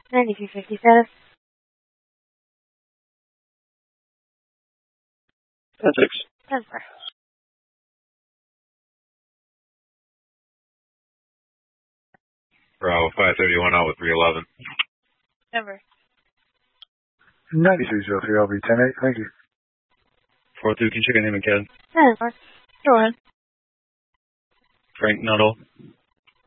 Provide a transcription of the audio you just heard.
9350 status. 10-6. 10-4. Bravo 531 out with 311. Number. 9303 LV 10-8, thank you. 4-2, can you check your name again? 10-4. Go ahead. Frank Nuttall.